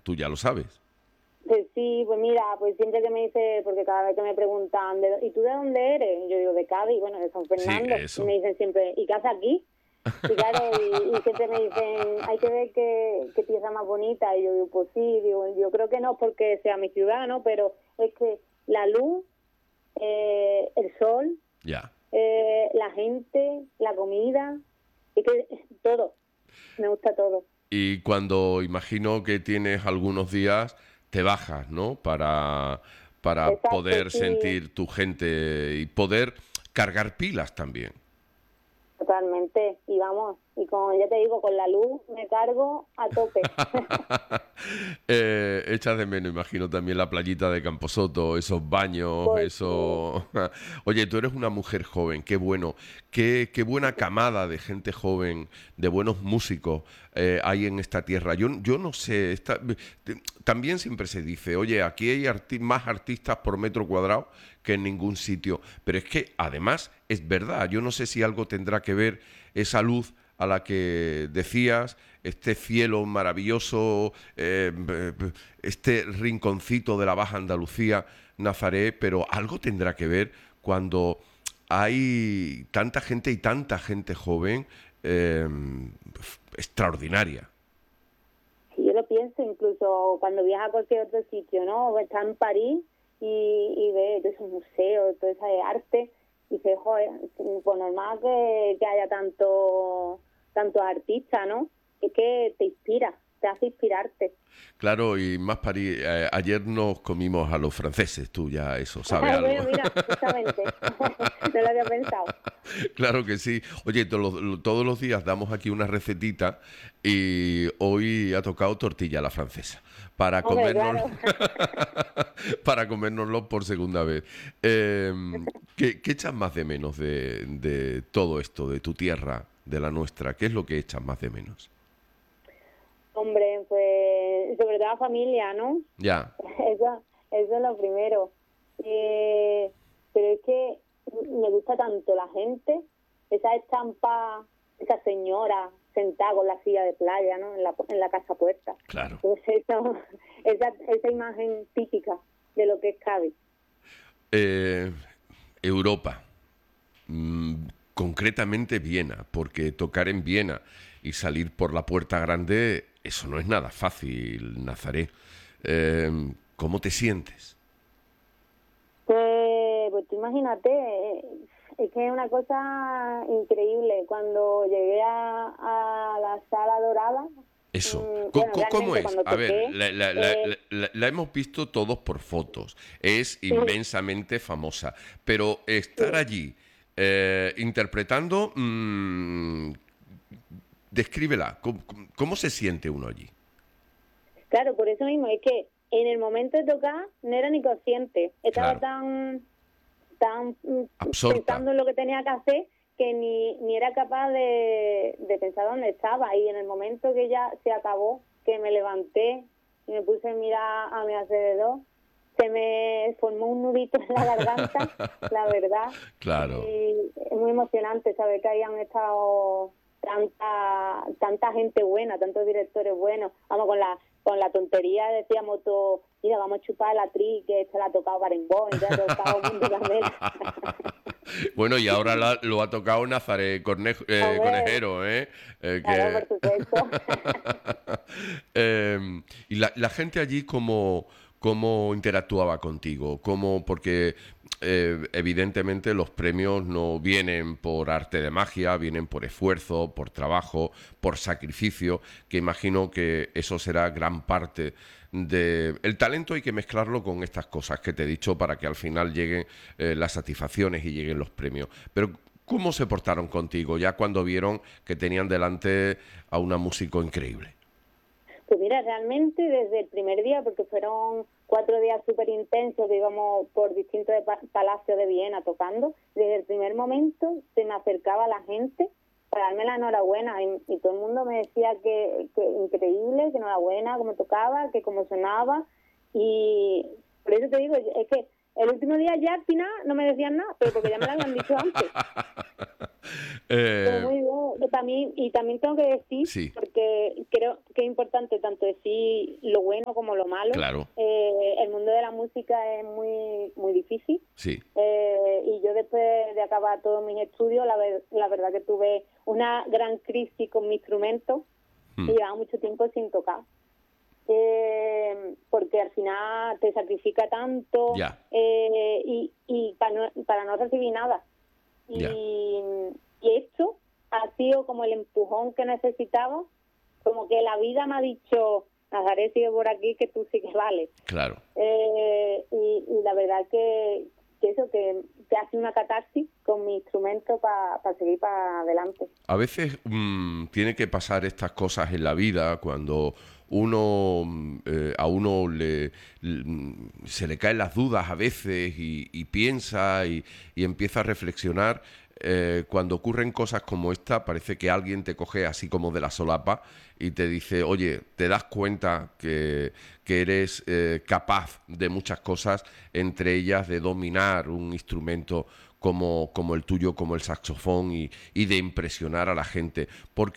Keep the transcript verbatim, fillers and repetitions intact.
tú ya lo sabes. Pues sí, pues mira, pues siempre que me dice, porque cada vez que me preguntan, ¿de, ¿y tú de dónde eres? Yo digo, de Cádiz, bueno, de San Fernando. Sí, eso. Y me dicen siempre, ¿y qué haces aquí? Y claro, y, y siempre me dicen, hay que ver qué, qué tierra más bonita. Y yo digo, pues sí, digo, yo creo que no porque sea mi ciudad, ¿no? Pero es que la luz, eh, el sol, Ya. eh, la gente, la comida, es que todo, me gusta todo. Y cuando imagino que tienes algunos días, te bajas, ¿no? Para, para Exacto, poder sí. sentir tu gente y poder cargar pilas también. Totalmente, y vamos, y como ya te digo, con la luz me cargo a tope. eh, echas de menos, imagino, también la playita de Camposoto, esos baños, Pues sí, eso... Oye, tú eres una mujer joven, qué bueno, qué, qué buena camada de gente joven, de buenos músicos eh, hay en esta tierra. Yo, yo no sé, esta- te- también siempre se dice, oye, aquí hay arti- más artistas por metro cuadrado que en ningún sitio, pero es que además es verdad, yo no sé si algo tendrá que ver esa luz a la que decías, este cielo maravilloso, eh, este rinconcito de la Baja Andalucía, Nazaret, pero algo tendrá que ver cuando hay tanta gente y tanta gente joven eh, extraordinaria. si yo lo pienso, incluso cuando viaja a cualquier otro sitio, ¿no? O está en París y, y ve todos esos museos, todo ese arte, y dice, joder, pues normal que, que haya tanto tantos artistas, ¿no? Es que te inspira, te hace inspirarte. Claro, y más París, eh, ayer nos comimos a los franceses, tú ya eso, ¿sabes Bueno, algo? mira, justamente, no lo había pensado. Claro que sí. Oye, to- lo- todos los días damos aquí una recetita y hoy ha tocado tortilla a la francesa para Hombre, comernos claro. para comérnoslo por segunda vez. Eh, ¿qué, qué echas más de menos de, de todo esto, de tu tierra, de la nuestra? ¿Qué es lo que echas más de menos? Hombre, pues sobre todo la familia, ¿no? Ya, Eso, eso es lo primero. Eh, pero es que me gusta tanto la gente, esa estampa, esa señora sentada con la silla de playa, ¿no? En la, en la casa puerta. claro. Pues eso, esa, esa imagen típica de lo que es Cádiz. Eh, Europa. Mm, concretamente Viena, porque tocar en Viena y salir por la puerta grande, eso no es nada fácil, Nazaret. Eh, ¿Cómo te sientes? Pues, pues tú imagínate, eh, es que es una cosa increíble. Cuando llegué a, a la Sala Dorada, Eso. mm, Co- bueno, co- ¿Cómo realmente es? cuando A ver, toqué, la, la- la- eh, la- la- la hemos visto todos por fotos. Es sí, inmensamente famosa. Pero estar sí, allí eh, interpretando, mm, descríbela. ¿Cómo, cómo- cómo se siente uno allí? claro, por eso mismo, es que en el momento de tocar no era ni consciente, estaba Claro. tan, tan mm, Absorta. pensando en lo que tenía que hacer que ni, ni era capaz de, de pensar dónde estaba. Y en el momento que ya se acabó, que me levanté y me puse a mirar a mi alrededor, se me formó un nudito en la garganta, la verdad, Claro. y es muy emocionante saber que hayan estado tanta tanta gente buena, tantos directores buenos. Vamos, con la con la tontería decíamos todo, mira, vamos a chupar la tri, que esta la ha tocado Barenboim, ya ha tocado Mundo Candela. Bueno, y ahora la- lo ha tocado Nazaret Cornejo- eh, Hombre, Conejero, ¿eh? Eh, claro, que... por supuesto. Em, y la, la gente allí, ¿cómo, cómo interactuaba contigo? ¿Cómo? Porque eh, evidentemente los premios no vienen por arte de magia, vienen por esfuerzo, por trabajo, por sacrificio, que imagino que eso será gran parte de... El talento hay que mezclarlo con estas cosas que te he dicho para que al final lleguen eh, las satisfacciones y lleguen los premios. Pero ¿cómo se portaron contigo ya cuando vieron que tenían delante a una músico increíble? Pues mira, realmente desde el primer día, porque fueron cuatro días súper intensos que íbamos por distintos pa- palacios de Viena tocando, desde el primer momento se me acercaba la gente para darme la enhorabuena y, y todo el mundo me decía que, que increíble, que enhorabuena, cómo tocaba, que cómo sonaba, y por eso te digo, es que el último día ya al final no me decían nada, pero porque ya me lo habían dicho antes. Pues Eh, muy bien. Yo también, y también tengo que decir, sí, porque creo que es importante tanto decir lo bueno como lo malo. claro, Eh, el mundo de la música es muy muy difícil. sí. Eh, y yo después de acabar todos mis estudios, la, ver- la verdad que tuve una gran crisis con mi instrumento y Mm, llevaba mucho tiempo sin tocar. Eh, porque al final te sacrifica tanto ya, eh, y, y para no, para no recibir nada. ya, Y, y esto ha sido como el empujón que necesitaba, como que la vida me ha dicho, Nazaret, sigue por aquí, que tú sí que vales. claro. Eh, y, y la verdad que, que eso, que, que hace una catarsis con mi instrumento para seguir para adelante. A veces mm, tiene que pasar estas cosas en la vida cuando uno mm, eh, a uno le, l- mm, se le caen las dudas a veces y, y piensa y, y empieza a reflexionar. Eh, cuando ocurren cosas como esta, parece que alguien te coge así como de la solapa y te dice, oye, te das cuenta que, que eres eh, capaz de muchas cosas, entre ellas de dominar un instrumento como, como el tuyo, como el saxofón, y, y de impresionar a la gente. ¿Por